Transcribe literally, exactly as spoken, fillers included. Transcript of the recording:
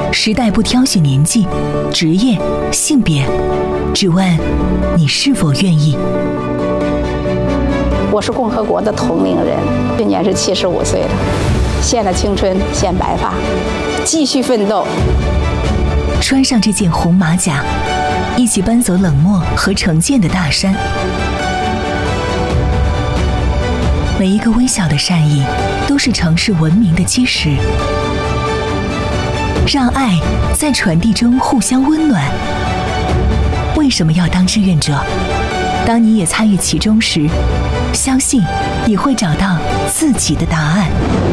时代不挑选年纪、职业、性别，只问你是否愿意。 我是共和国的同龄人，今年是七十五岁了，献了青春，献白发，继续奋斗。 穿上这件红马甲，一起搬走冷漠和成见的大山。每一个微小的善意，都是城市文明的基石。让爱在传递中互相温暖。为什么要当志愿者？当你也参与其中时，相信你会找到自己的答案。